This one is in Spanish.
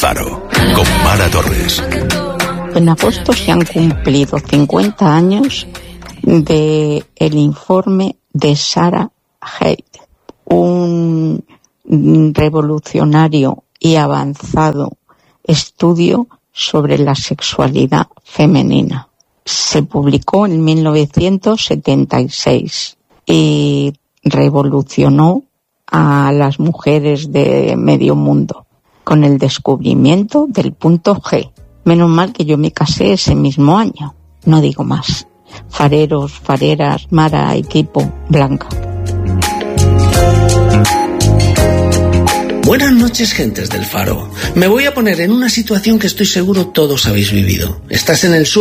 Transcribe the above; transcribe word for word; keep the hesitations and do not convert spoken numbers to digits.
Faro, con Mara Torres. En agosto se han cumplido cincuenta años de el informe de Sarah Haidt, un revolucionario y avanzado estudio sobre la sexualidad femenina. Se publicó en mil novecientos setenta y seis y revolucionó a las mujeres de medio mundo con el descubrimiento del punto G. Menos mal que yo me casé ese mismo año. No digo más. Fareros, fareras, Mara, equipo, Blanca. Buenas noches, gentes del Faro. Me voy a poner en una situación que estoy seguro todos habéis vivido. Estás en el